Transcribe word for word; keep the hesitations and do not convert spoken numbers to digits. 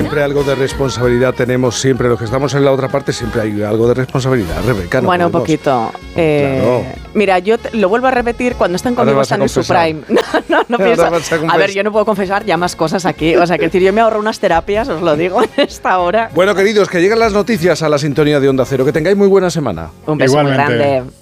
siempre algo de responsabilidad tenemos, siempre los que estamos en la otra parte, siempre hay algo de responsabilidad, Rebeca. No bueno, podemos. un poquito. Eh, Claro. Mira, yo te, lo vuelvo a repetir, cuando están conmigo vas a están en su confesar. prime. No, no, no Ahora pienso. vas a A confesar. ver, yo no puedo confesar ya más cosas aquí. O sea, que decir, yo me ahorro unas terapias, os lo digo en esta hora. Bueno, queridos, que lleguen las noticias a la sintonía de Onda Cero. Que tengáis muy buena semana. Un beso Igualmente. muy grande.